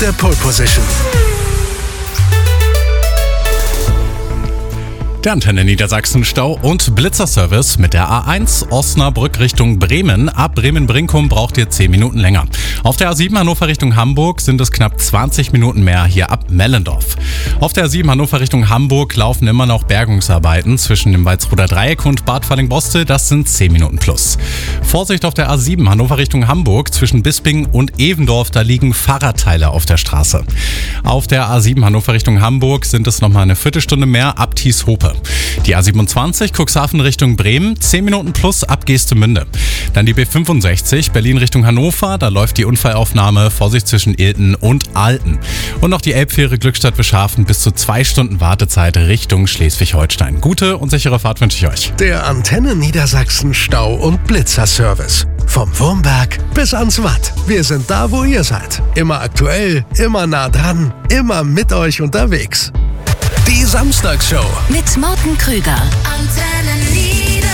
der Pole Position. Der Antenne Niedersachsen Stau- und Blitzerservice mit der A1 Osnabrück Richtung Bremen. Ab Bremen-Brinkum braucht ihr 10 Minuten länger. Auf der A7 Hannover Richtung Hamburg sind es knapp 20 Minuten mehr hier ab Mellendorf. Auf der A7 Hannover Richtung Hamburg laufen immer noch Bergungsarbeiten zwischen dem Walsroder Dreieck und Bad Falling-Boste. Das sind 10 Minuten plus. Vorsicht auf der A7 Hannover Richtung Hamburg zwischen Bisping und Evendorf. Da liegen Fahrradteile auf der Straße. Auf der A7 Hannover Richtung Hamburg sind es nochmal eine Viertelstunde mehr ab Thieshope. Die A27 Cuxhaven Richtung Bremen, 10 Minuten plus ab Geestemünde. Dann die B65 Berlin Richtung Hannover, da läuft die Unfallaufnahme, Vorsicht zwischen Ilten und Alten. Und noch die Elbfähre Glückstadt-Beschhafen, bis zu 2 Stunden Wartezeit Richtung Schleswig-Holstein. Gute und sichere Fahrt wünsche ich euch. Der Antenne Niedersachsen Stau- und Blitzerservice. Vom Wurmberg bis ans Watt. Wir sind da, wo ihr seid. Immer aktuell, immer nah dran, immer mit euch unterwegs. Die Samstagsshow mit Morten Krüger. Antenne Niedersachsen.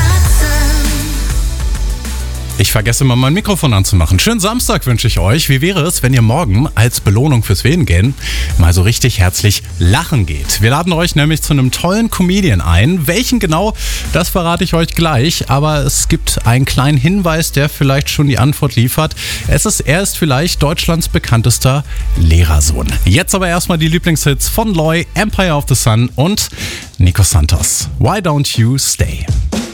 Ich vergesse mal mein Mikrofon anzumachen. Schönen Samstag wünsche ich euch. Wie wäre es, wenn ihr morgen als Belohnung fürs Wählen mal so richtig herzlich lachen geht? Wir laden euch nämlich zu einem tollen Comedian ein. Welchen genau, das verrate ich euch gleich. Aber es gibt einen kleinen Hinweis, der vielleicht schon die Antwort liefert. Er ist vielleicht Deutschlands bekanntester Lehrersohn. Jetzt aber erstmal die Lieblingshits von Loy, Empire of the Sun und Nico Santos. Why Don't You Stay?